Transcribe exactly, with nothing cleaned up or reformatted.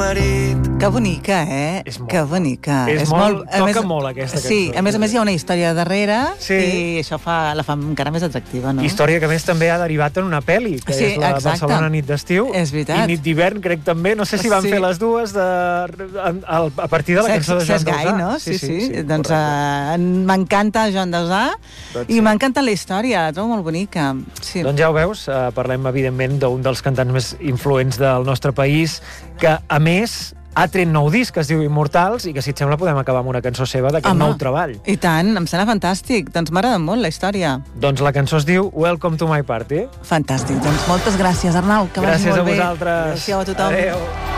marit. Que bonica, eh? És molt, que bonica. És, és molt, molt toca més, molt aquesta cançó. Sí, a més a més hi ha una història darrere sí. i això fa, la fa encara més atractiva, no? Història que a més també ha derivat en una pel·li, que sí, és la exacte. Barcelona nit d'estiu. És veritat. I nit d'hivern, crec també. No sé si van sí. fer les dues de, a, a partir de la cançó de Joan Dausà. Gai, no? Sí, sí. sí, sí, sí doncs uh, m'encanta Joan Dausà doncs, i sí. m'encanta la història, la trobo molt bonica. Sí. Doncs ja ho veus, uh, parlem evidentment d'un dels cantants més influents del nostre país, que a més ha tret nou disc que es diu Immortals i que, si et sembla, podem acabar amb una cançó seva d'aquest nou treball. I tant, em sembla fantàstic. Doncs m'agrada molt la història. Doncs la cançó es diu Welcome to my party. Fantàstic. Doncs moltes gràcies, Arnau. Que gràcies vagi molt a bé. vosaltres. Adéu a tothom. Adéu.